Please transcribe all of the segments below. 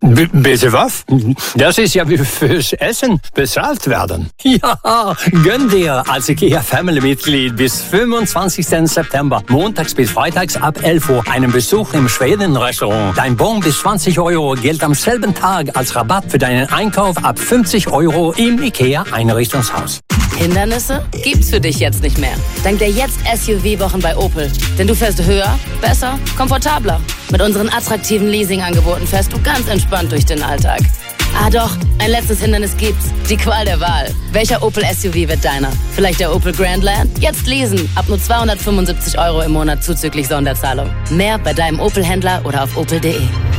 Bitte was? Das ist ja wie fürs Essen bezahlt werden. Ja, gönn dir als IKEA-Family-Mitglied bis 25. September, montags bis freitags ab 11 Uhr, einen Besuch im Schweden-Restaurant. Dein Bon bis 20 € gilt am selben Tag als Rabatt für deinen Einkauf ab 50 € im IKEA-Einrichtungshaus. Hindernisse gibt's für dich jetzt nicht mehr. Dank der Jetzt-SUV-Wochen bei Opel. Denn du fährst höher, besser, komfortabler. Mit unseren attraktiven Leasing-Angeboten fährst du ganz entspannt durch den Alltag. Ah doch, ein letztes Hindernis gibt's. Die Qual der Wahl. Welcher Opel-SUV wird deiner? Vielleicht der Opel Grandland? Jetzt leasen. Ab nur 275 € im Monat zuzüglich Sonderzahlung. Mehr bei deinem Opel-Händler oder auf opel.de.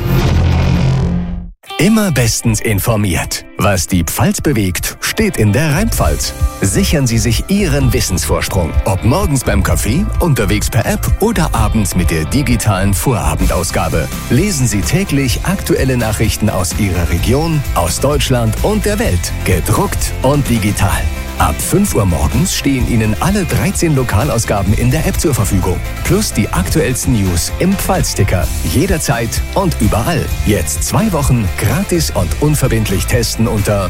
Immer bestens informiert. Was die Pfalz bewegt, steht in der Rheinpfalz. Sichern Sie sich Ihren Wissensvorsprung. Ob morgens beim Kaffee, unterwegs per App oder abends mit der digitalen Vorabendausgabe. Lesen Sie täglich aktuelle Nachrichten aus Ihrer Region, aus Deutschland und der Welt. Gedruckt und digital. Ab 5 Uhr morgens stehen Ihnen alle 13 Lokalausgaben in der App zur Verfügung. Plus die aktuellsten News im Pfalzticker. Jederzeit und überall. Jetzt 2 Wochen gratis und unverbindlich testen unter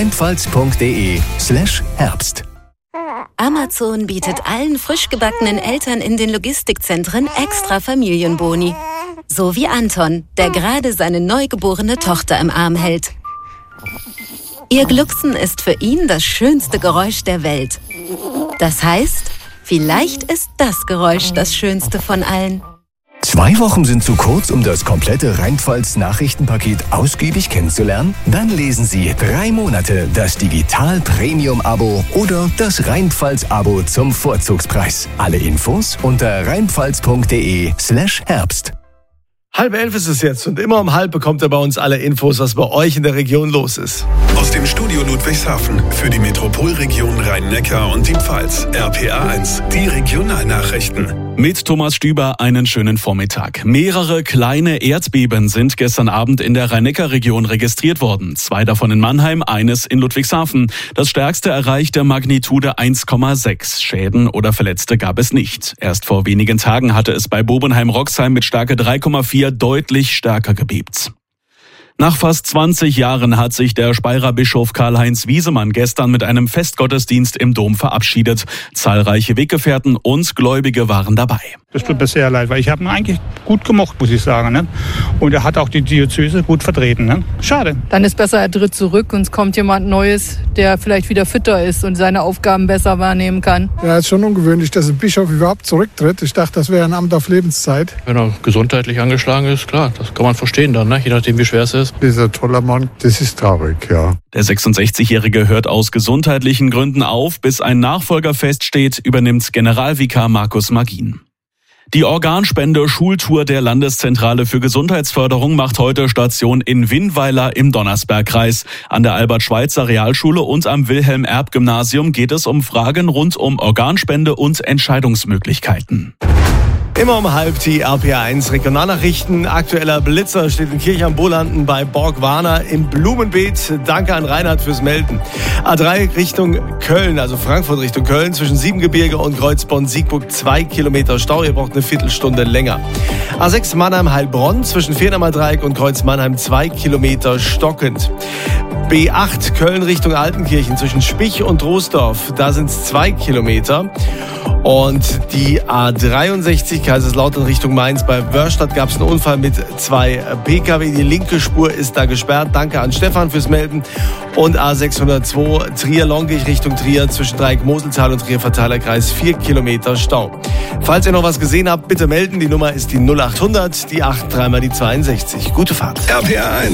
rheinpfalz.de/Herbst. Amazon bietet allen frisch gebackenen Eltern in den Logistikzentren extra Familienboni. So wie Anton, der gerade seine neugeborene Tochter im Arm hält. Ihr Glucksen ist für ihn das schönste Geräusch der Welt. Das heißt, vielleicht ist das Geräusch das schönste von allen. 2 Wochen sind zu kurz, um das komplette Rheinpfalz-Nachrichtenpaket ausgiebig kennenzulernen? Dann lesen Sie 3 Monate das Digital-Premium-Abo oder das Rheinpfalz-Abo zum Vorzugspreis. Alle Infos unter rheinpfalz.de/Herbst. 10:30 ist es jetzt und immer um 10:30 bekommt ihr bei uns alle Infos, was bei euch in der Region los ist. Aus dem Studio Ludwigshafen für die Metropolregion Rhein-Neckar und die Pfalz. RPA 1, die Regionalnachrichten. Mit Thomas Stüber einen schönen Vormittag. Mehrere kleine Erdbeben sind gestern Abend in der Rhein-Neckar-Region registriert worden. 2 davon in Mannheim, eines in Ludwigshafen. Das stärkste erreichte Magnitude 1,6. Schäden oder Verletzte gab es nicht. Erst vor wenigen Tagen hatte es bei Bobenheim-Roxheim mit Stärke 3,4 deutlich stärker gebebt. Nach fast 20 Jahren hat sich der Speyerer Bischof Karl-Heinz Wiesemann gestern mit einem Festgottesdienst im Dom verabschiedet. Zahlreiche Weggefährten und Gläubige waren dabei. Das tut mir sehr leid, weil ich habe ihn eigentlich gut gemocht, muss ich sagen. Ne? Und er hat auch die Diözese gut vertreten. Ne? Schade. Dann ist besser, er tritt zurück und es kommt jemand Neues, der vielleicht wieder fitter ist und seine Aufgaben besser wahrnehmen kann. Ja, es ist schon ungewöhnlich, dass ein Bischof überhaupt zurücktritt. Ich dachte, das wäre ein Amt auf Lebenszeit. Wenn er gesundheitlich angeschlagen ist, klar, das kann man verstehen dann, ne? Je nachdem, wie schwer es ist. Dieser tolle Mann, das ist traurig, ja. Der 66-Jährige hört aus gesundheitlichen Gründen auf. Bis ein Nachfolger feststeht, übernimmt Generalvikar Markus Magin. Die Organspende-Schultour der Landeszentrale für Gesundheitsförderung macht heute Station in Winnweiler im Donnersbergkreis. An der Albert-Schweitzer-Realschule und am Wilhelm-Erb-Gymnasium geht es um Fragen rund um Organspende und Entscheidungsmöglichkeiten. Immer um 10:30 die RPA 1 Regionalnachrichten. Aktueller Blitzer steht in Kirch am Bolanden bei Borgwarner im Blumenbeet. Danke an Reinhard fürs Melden. A3 Richtung Köln, also Frankfurt Richtung Köln, zwischen Siebengebirge und Kreuzbonn-Siegburg 2 Kilometer Stau. Ihr braucht eine Viertelstunde länger. A6 Mannheim-Heilbronn zwischen Viernamer Dreieck und Kreuz Mannheim 2 Kilometer stockend. B8 Köln Richtung Altenkirchen zwischen Spich und Troisdorf, da sind es 2 Kilometer. Und die A63 Kaiserslautern Richtung Mainz bei Wörstadt gab es einen Unfall mit 2 Pkw. Die linke Spur ist da gesperrt. Danke an Stefan fürs Melden. Und A602 Trier-Longich Richtung Trier zwischen Dreieck-Moseltal und Trier-Verteilerkreis 4 Kilometer Stau. Falls ihr noch was gesehen habt, bitte melden. Die Nummer ist die 0800, die 8 3 mal die 62. Gute Fahrt. RPA 1.